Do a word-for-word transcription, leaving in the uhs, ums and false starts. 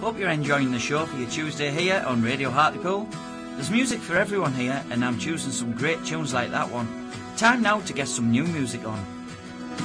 Hope you're enjoying the show for your Tuesday here on Radio Hartlepool. There's music for everyone here, and I'm choosing some great tunes like that one. Time now to get some new music on.